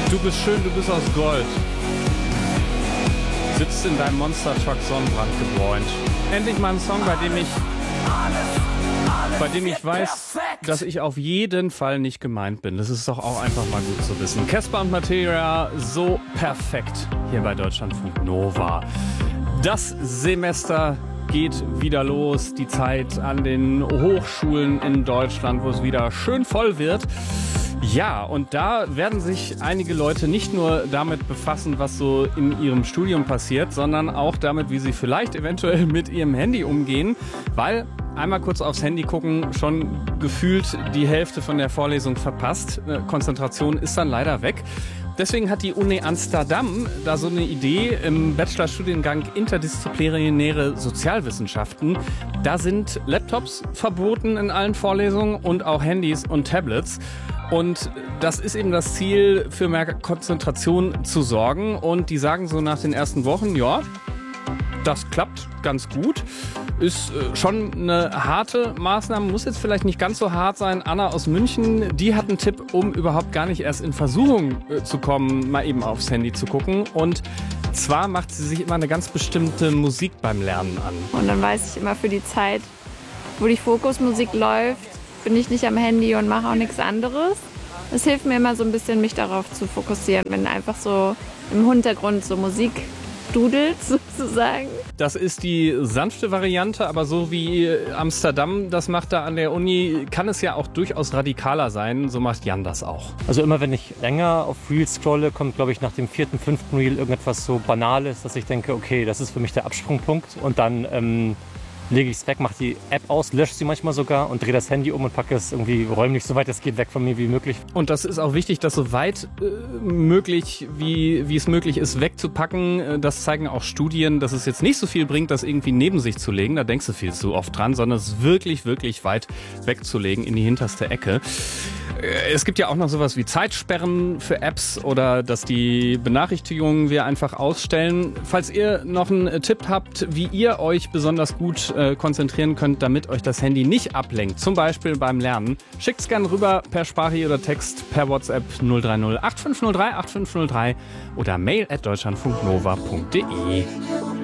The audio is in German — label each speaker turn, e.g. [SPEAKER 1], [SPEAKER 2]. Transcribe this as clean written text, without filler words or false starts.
[SPEAKER 1] Du bist schön, du bist aus Gold. Sitzt in deinem Monster Truck Sonnenbrand gebräunt. Endlich mal ein Song, bei dem ich weiß, dass ich auf jeden Fall nicht gemeint bin. Das ist doch auch einfach mal gut zu wissen. Casper und Materia, so perfekt hier bei Deutschlandfunk Nova. Das Semester geht wieder los. Die Zeit an den Hochschulen in Deutschland, wo es wieder schön voll wird. Ja, und da werden sich einige Leute nicht nur damit befassen, was so in ihrem Studium passiert, sondern auch damit, wie sie vielleicht eventuell mit ihrem Handy umgehen, weil einmal kurz aufs Handy gucken, schon gefühlt die Hälfte von der Vorlesung verpasst. Konzentration ist dann leider weg. Deswegen hat die Uni Amsterdam da so eine Idee im Bachelorstudiengang Interdisziplinäre Sozialwissenschaften. Da sind Laptops verboten in allen Vorlesungen und auch Handys und Tablets. Und das ist eben das Ziel, für mehr Konzentration zu sorgen. Und die sagen so nach den ersten Wochen, ja, das klappt ganz gut. Ist schon eine harte Maßnahme, muss jetzt vielleicht nicht ganz so hart sein. Anna aus München, die hat einen Tipp, um überhaupt gar nicht erst in Versuchung zu kommen, mal eben aufs Handy zu gucken. Und zwar macht sie sich immer eine ganz bestimmte Musik beim Lernen an.
[SPEAKER 2] Und dann weiß ich immer, für die Zeit, wo die Fokusmusik läuft, bin ich nicht am Handy und mache auch nichts anderes. Es hilft mir immer so ein bisschen, mich darauf zu fokussieren, wenn einfach so im Hintergrund so Musik dudelt, sozusagen.
[SPEAKER 1] Das ist die sanfte Variante, aber so wie Amsterdam das macht da an der Uni, kann es ja auch durchaus radikaler sein. So macht Jan das auch.
[SPEAKER 3] Also immer wenn ich länger auf Reels scrolle, kommt, glaube ich, nach dem 4., 5. Reel irgendetwas so Banales, dass ich denke, okay, das ist für mich der Absprungpunkt. Und dann lege ich es weg, mache die App aus, lösche sie manchmal sogar und drehe das Handy um und packe es irgendwie räumlich, soweit es geht, weg von mir wie möglich.
[SPEAKER 1] Und das ist auch wichtig, das so weit möglich, wie es möglich ist, wegzupacken. Das zeigen auch Studien, dass es jetzt nicht so viel bringt, das irgendwie neben sich zu legen. Da denkst du viel zu oft dran, sondern es wirklich, wirklich weit wegzulegen in die hinterste Ecke. Es gibt ja auch noch sowas wie Zeitsperren für Apps oder dass die Benachrichtigungen wir einfach ausstellen. Falls ihr noch einen Tipp habt, wie ihr euch besonders gut konzentrieren könnt, damit euch das Handy nicht ablenkt, zum Beispiel beim Lernen, schickt's gerne rüber per Sprache oder Text per WhatsApp 030 8503 8503 oder mail@deutschlandfunknova.de.